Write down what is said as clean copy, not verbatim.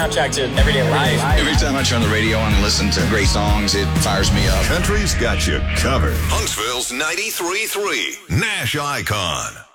soundtrack to everyday life. Every time I turn the radio on and listen to great songs, it fires me up. Country's got you covered. Huntsville's 93.3 Nash Icon.